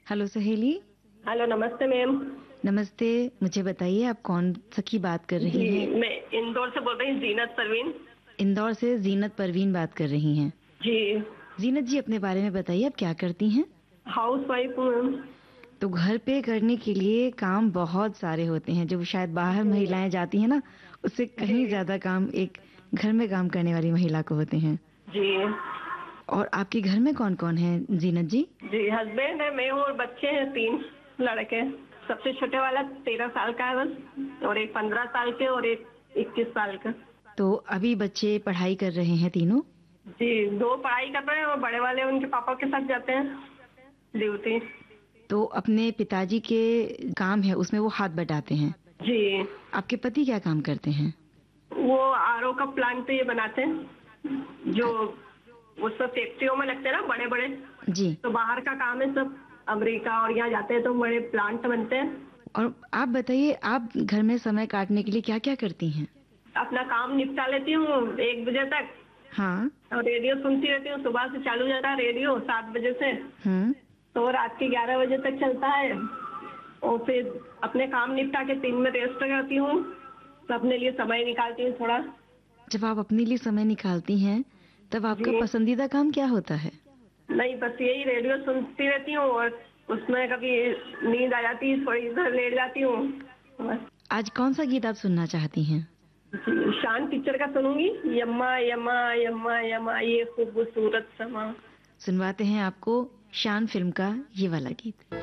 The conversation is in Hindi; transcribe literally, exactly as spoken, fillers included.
हेलो सहेली। हेलो, नमस्ते मैम। नमस्ते। मुझे बताइए आप कौन सखी बात कर रही जी, हैं? मैं इंदौर से बोल रही हूँ, जीनत परवीन। इंदौर से जीनत परवीन बात कर रही हैं। जी। जीनत जी अपने बारे में बताइए, आप क्या करती हैं? हाउस वाइफ हूँ मैम। तो घर पे करने के लिए काम बहुत सारे होते हैं, जो शायद बाहर जी। महिलाएं जाती हैं ना, उससे कहीं जी। ज्यादा काम एक घर में काम करने वाली महिला को होते हैं। जी। और आपके घर में कौन कौन है जीनत जी? जी, हस्बैंड है, मैं हूँ और बच्चे हैं, तीन लड़के। सबसे छोटे वाला तेरह साल का है बस, और एक पंद्रह साल के और एक इक्कीस साल का। तो अभी बच्चे पढ़ाई कर रहे हैं तीनों? जी, दो पढ़ाई कर रहे हैं और बड़े वाले उनके पापा के साथ जाते हैं ड्यूटी। तो अपने पिताजी के काम है उसमें वो हाथ बटाते हैं। जी। आपके पति क्या काम करते हैं? वो आरओ का प्लांट तो ये बनाते हैं, जो वो सब फैक्ट्रियों में लगते हैं ना, बड़े बड़े। जी। तो बाहर का काम है सब, अमेरिका और यहाँ जाते हैं तो बड़े प्लांट बनते हैं। और आप बताइए, आप घर में समय काटने के लिए क्या क्या करती हैं? अपना काम निपटा लेती हूँ एक बजे तक, हाँ। और रेडियो सुनती रहती हूँ। सुबह से चालू हो जाता है रेडियो सात बजे से, हम्म। तो रात के ग्यारह बजे तक चलता है। और फिर अपने काम निपटा के तीन में रेस्ट करती हूँ, तो अपने लिए समय निकालती हूँ थोड़ा। जब आप अपने लिए समय निकालती हैं तब आपका जी। पसंदीदा काम क्या होता है? नहीं, बस यही रेडियो सुनती रहती हूँ, और उसमें कभी नींद आ जाती है, थोड़ी देर लेट जाती हूँ बस। आज कौन सा गीत आप सुनना चाहती हैं? जी, शान पिक्चर का सुनूंगी, यम्मा यम्मा यम्मा यम्मा ये खूबसूरत समा। सुनवाते हैं आपको शान फिल्म का ये वाला गीत।